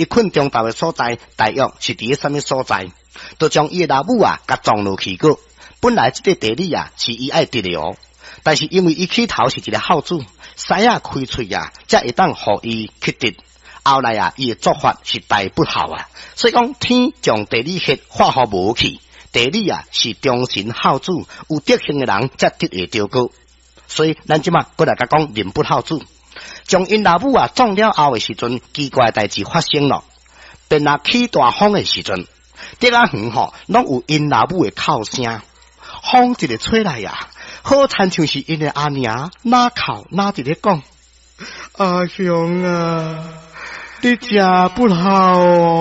伊困中昼的所在，大约是伫个什么所在，就将伊的老母啊，甲撞落去过。本来这个地理啊，是伊爱得的哦，但是因为伊起头是一个孝子，腮啊开喙啊，才会当互伊去得。后来啊，伊的做法是大不孝啊，所以讲天将地理血化互无去。地理啊是忠臣孝子，有德行的人才得会着过。所以咱即马过来甲讲人不孝子。将因老母啊撞了后的时阵，奇怪的代志发生了。便啊起大风的时阵，竹仔园吼拢有因老母的哭声，风一直吹来呀，好亲像是因的阿娘哪哭哪伫咧讲：阿兄啊，你真不孝哦。